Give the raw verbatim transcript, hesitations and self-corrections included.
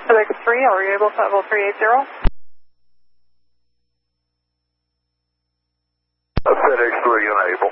FedEx three, are you able to level three eighty? Uh, FedEx three, unable.